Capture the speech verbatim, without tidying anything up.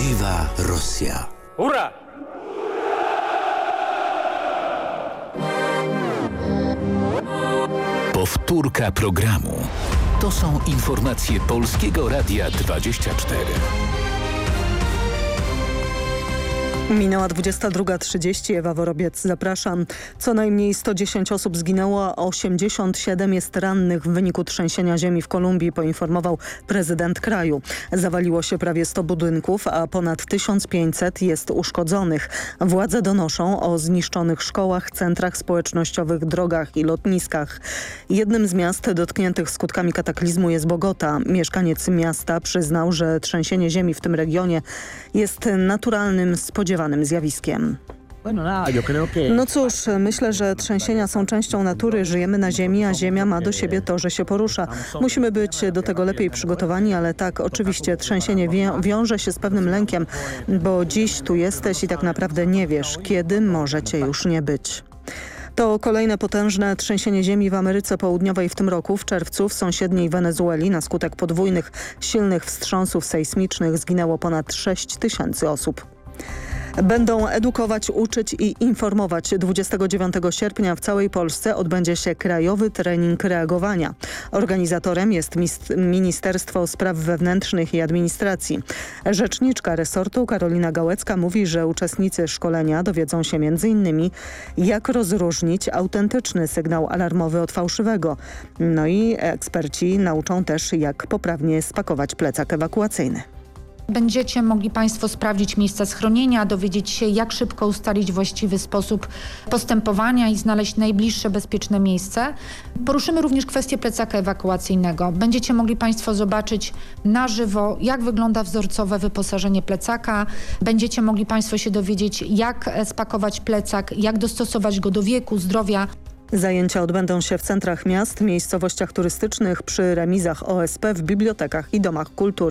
Prawdziwa Rosja. Hurra! Powtórka programu. To są informacje Polskiego Radia dwadzieścia cztery. Minęła dwudziesta druga trzydzieści. Ewa Worobiec, zapraszam. Co najmniej sto dziesięć osób zginęło, a osiemdziesiąt siedem jest rannych w wyniku trzęsienia ziemi w Kolumbii, poinformował prezydent kraju. Zawaliło się prawie sto budynków, a ponad tysiąc pięćset jest uszkodzonych. Władze donoszą o zniszczonych szkołach, centrach społecznościowych, drogach i lotniskach. Jednym z miast dotkniętych skutkami kataklizmu jest Bogota. Mieszkaniec miasta przyznał, że trzęsienie ziemi w tym regionie jest naturalnym, spodziewanym zjawiskiem. No cóż, myślę, że trzęsienia są częścią natury. Żyjemy na ziemi, a ziemia ma do siebie to, że się porusza. Musimy być do tego lepiej przygotowani, ale tak, oczywiście trzęsienie wią wiąże się z pewnym lękiem, bo dziś tu jesteś i tak naprawdę nie wiesz, kiedy może cię już nie być. To kolejne potężne trzęsienie ziemi w Ameryce Południowej w tym roku. W czerwcu w sąsiedniej Wenezueli na skutek podwójnych, silnych wstrząsów sejsmicznych zginęło ponad sześć tysięcy osób. Będą edukować, uczyć i informować. dwudziestego dziewiątego sierpnia w całej Polsce odbędzie się krajowy trening reagowania. Organizatorem jest Ministerstwo Spraw Wewnętrznych i Administracji. Rzeczniczka resortu Karolina Gałecka mówi, że uczestnicy szkolenia dowiedzą się między innymi jak rozróżnić autentyczny sygnał alarmowy od fałszywego. No i eksperci nauczą też jak poprawnie spakować plecak ewakuacyjny. Będziecie mogli Państwo sprawdzić miejsca schronienia, dowiedzieć się, jak szybko ustalić właściwy sposób postępowania i znaleźć najbliższe bezpieczne miejsce. Poruszymy również kwestię plecaka ewakuacyjnego. Będziecie mogli Państwo zobaczyć na żywo, jak wygląda wzorcowe wyposażenie plecaka. Będziecie mogli Państwo się dowiedzieć, jak spakować plecak, jak dostosować go do wieku, zdrowia. Zajęcia odbędą się w centrach miast, miejscowościach turystycznych, przy remizach O S P, w bibliotekach i domach kultury.